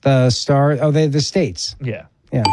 The star. Oh, the states. Yeah. Yeah.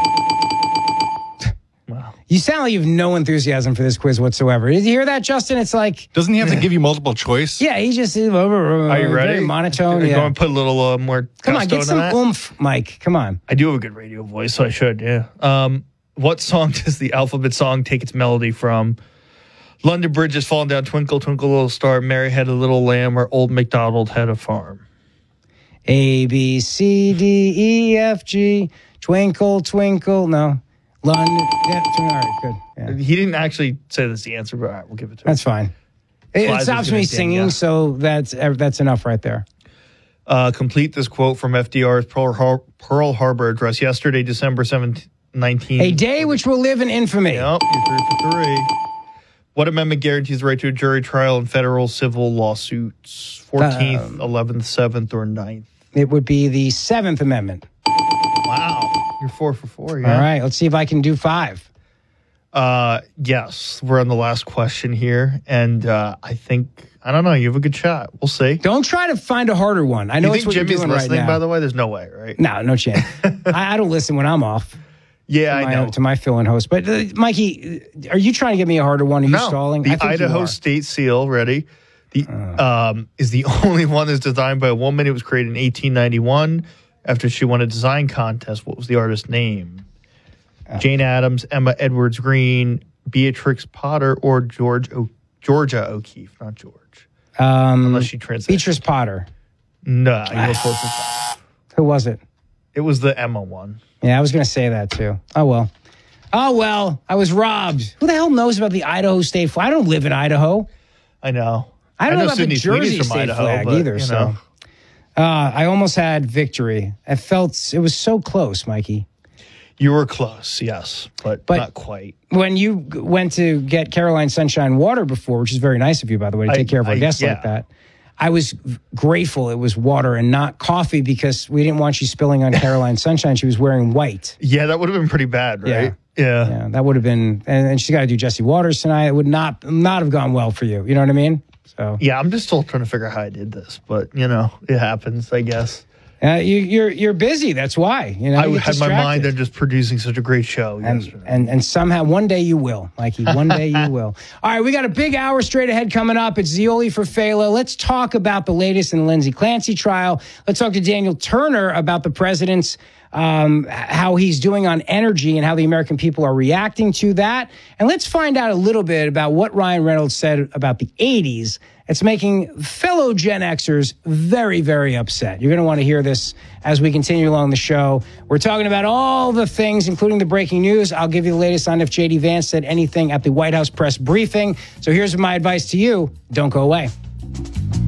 Wow. You sound like you have no enthusiasm for this quiz whatsoever. Did you hear that, Justin? It's like... Doesn't he have to give you multiple choice? Yeah, he just... Are you ready? Very monotone. You're Yeah. going to put a little more Come on, get some that? oomph, Mike. Come on. I do have a good radio voice, so I should, yeah. What song does the alphabet song take its melody from? London Bridge is falling down, Twinkle, Twinkle, Little Star, Mary Had a Little Lamb, or Old MacDonald Had a Farm. A, B, C, D, E, F, G, Twinkle, Twinkle. No. London. Yeah, all right, good. Yeah. He didn't actually say that's the answer, but all right, we'll give it to him. That's fine. It stops me singing, so that's enough right there. Complete this quote from FDR's Pearl Harbor address yesterday, December 7th, 19... A day which will live in infamy. Yep, you're 3 for 3. What amendment guarantees the right to a jury trial in federal civil lawsuits? 14th, 11th, 7th, or 9th? It would be the 7th Amendment. Wow. You're 4 for 4, yeah. All right, let's see if I can do 5. Yes, we're on the last question here, and I don't know, you have a good shot. We'll see. Don't try to find a harder one. I know it's what Jimmy's you're doing listening, right now. by the way? There's no way, right? No chance. I don't listen when I'm off. Yeah, I know. To my fill-in host. But, Mikey, are you trying to get me a harder one? Are you stalling? The Idaho State Seal, ready? Is the only one that's designed by a woman. It was created in 1891 after she won a design contest. What was the artist's name? Jane Addams, Emma Edwards Green, Beatrix Potter, or Georgia O'Keeffe, not George. Unless she translated. Beatrice Potter. No, you're 4 for 5. Who was it? It was the Emma one. Yeah, I was going to say that too. Oh, well. I was robbed. Who the hell knows about the Idaho State flag? I don't live in Idaho. I know. I don't know about Sydney the Jersey State Idaho, flag either. So, I almost had victory. It was so close, Mikey. You were close, yes, but not quite. When you went to get Caroline Sunshine water before, which is very nice of you, by the way, to take care of our guests like that, I was grateful it was water and not coffee because we didn't want you spilling on Caroline Sunshine. She was wearing white. Yeah, that would have been pretty bad, right? Yeah, that would have been, and she's got to do Jesse Waters tonight. It would not have gone well for you. You know what I mean? So yeah, I'm just still trying to figure out how I did this, but it happens, I guess. You're busy. That's why. I had my mind on just producing such a great show yesterday. And somehow one day you will, Mikey. One day you will. All right, we got a big hour straight ahead coming up. It's Zeoli for Fela. Let's talk about the latest in the Lindsay Clancy trial. Let's talk to Daniel Turner about the president's how he's doing on energy and how the American people are reacting to that. And let's find out a little bit about what Ryan Reynolds said about the 80s. It's making fellow Gen Xers very, very upset. You're going to want to hear this as we continue along the show. We're talking about all the things, including the breaking news. I'll give you the latest on if J.D. Vance said anything at the White House press briefing. So here's my advice to you. Don't go away.